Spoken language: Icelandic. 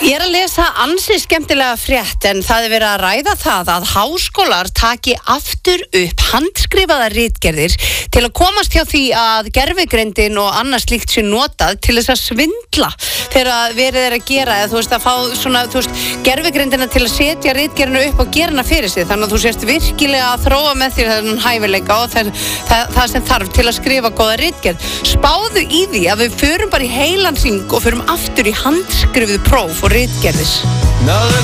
Ég að lesa ansi skemmtilega frétt en það verið að ræða það að háskólar taki aftur upp handskrifaðar ritgerðir til að komast hjá því að gervigreindin og annað slíkt sé notað til þess að svindla þegar verið að gera eða þú veist að fá svona gervigreindina til að setja ritgerðina upp og gera hana fyrir sig þannig að þú sést virkilega að þróa með þér þennan hæfileika og það sem þarf til að skrifa góða ritgerð. Spáðu í því að við förum bara í heilan hring og förum aftur í handskrifuð próf og ritgerðir.